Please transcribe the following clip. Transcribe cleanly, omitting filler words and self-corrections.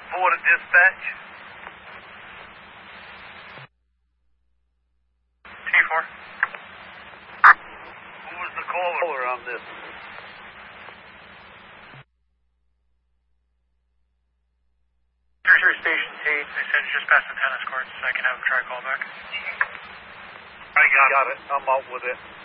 4 to dispatch. T4. Who was the caller on this? Station 8. They said just past the tennis courts, so I can have them try call back. I got it. I'm out with it.